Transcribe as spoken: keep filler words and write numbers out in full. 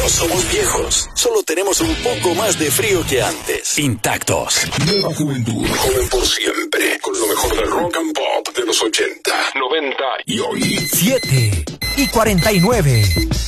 No somos viejos, solo tenemos un poco más de frío que antes. Intactos. Nueva juventud, joven por siempre, con lo mejor del rock and pop de los ochenta, noventa y hoy. siete y cuarenta y nueve.